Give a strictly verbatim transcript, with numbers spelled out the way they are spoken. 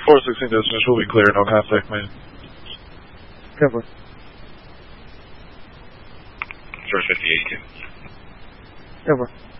four sixteen dispatch will be clear, no contact made. Cover. George fifty eighty-two. Cover.